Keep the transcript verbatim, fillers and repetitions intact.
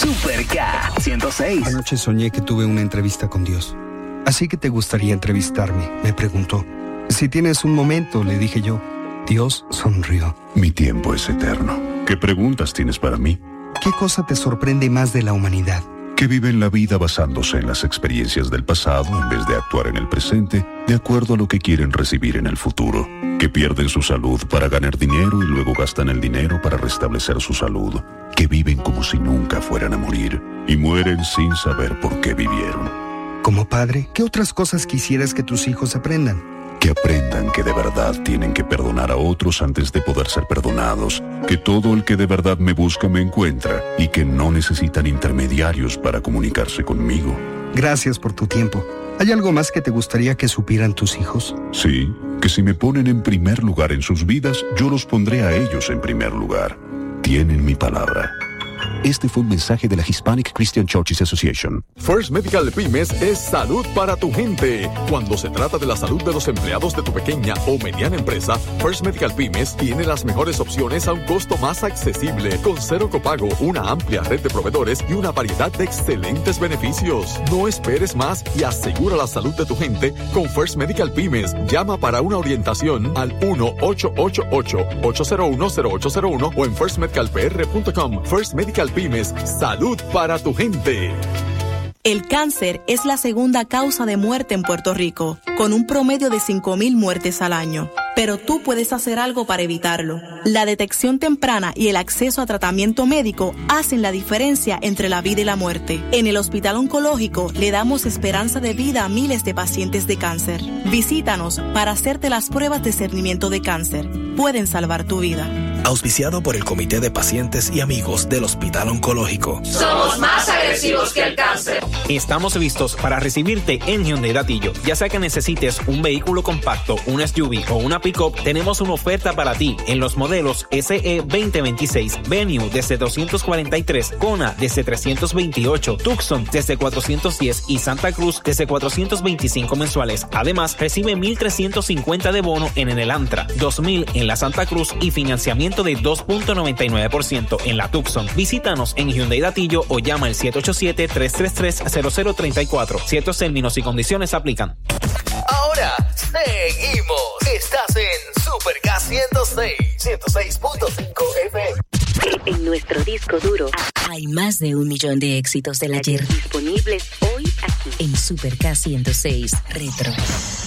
Super K ciento seis. Anoche soñé que tuve una entrevista con Dios. Así que te gustaría entrevistarme, me preguntó. Si tienes un momento, le dije yo. Dios sonrió. Mi tiempo es eterno. ¿Qué preguntas tienes para mí? ¿Qué cosa te sorprende más de la humanidad? Que viven la vida basándose en las experiencias del pasado en vez de actuar en el presente de acuerdo a lo que quieren recibir en el futuro. Que pierden su salud para ganar dinero y luego gastan el dinero para restablecer su salud. Que viven como si nunca fueran a morir y mueren sin saber por qué vivieron. Como padre, ¿qué otras cosas quisieras que tus hijos aprendan? Que aprendan que de verdad tienen que perdonar a otros antes de poder ser perdonados, que todo el que de verdad me busca me encuentra y que no necesitan intermediarios para comunicarse conmigo. Gracias por tu tiempo. ¿Hay algo más que te gustaría que supieran tus hijos? Sí, que si me ponen en primer lugar en sus vidas, yo los pondré a ellos en primer lugar. Tienen mi palabra. Este fue un mensaje de la Hispanic Christian Churches Association. First Medical Pymes es salud para tu gente. Cuando se trata de la salud de los empleados de tu pequeña o mediana empresa, First Medical Pymes tiene las mejores opciones a un costo más accesible, con cero copago, una amplia red de proveedores y una variedad de excelentes beneficios. No esperes más y asegura la salud de tu gente con First Medical Pymes. Llama para una orientación al uno ocho ocho ocho, ocho cero uno, cero ocho cero uno o en first medical p r punto com. First Medical Pymes, salud para tu gente. El cáncer es la segunda causa de muerte en Puerto Rico, con un promedio de cinco mil muertes al año. Pero tú puedes hacer algo para evitarlo. La detección temprana y el acceso a tratamiento médico hacen la diferencia entre la vida y la muerte. En el Hospital Oncológico le damos esperanza de vida a miles de pacientes de cáncer. Visítanos para hacerte las pruebas de discernimiento de cáncer. Pueden salvar tu vida. Auspiciado por el Comité de Pacientes y Amigos del Hospital Oncológico. Somos más agresivos que el cáncer. Estamos listos para recibirte en Hyundai Datillo. Ya sea que necesites un vehículo compacto, un S U V o una pick-up, tenemos una oferta para ti en los modelos S E veinte veintiséis, Venue desde doscientos cuarenta y tres, Kona desde trescientos veintiocho, Tucson desde cuatrocientos diez y Santa Cruz desde cuatrocientos veinticinco mensuales. Además, recibe mil trescientos cincuenta de bono en el Elantra, dos mil en la Santa Cruz y financiamiento de dos punto noventa y nueve por ciento en la Tucson. Visítanos en Hyundai Datillo o llama al siete ocho siete, tres tres tres, cero cero tres cuatro. Ciertos términos y condiciones aplican. Ahora seguimos. Estás en Super K ciento seis, ciento seis punto cinco F M. En nuestro disco duro hay más de un millón de éxitos del ayer disponibles hoy aquí en Super K ciento seis Retro.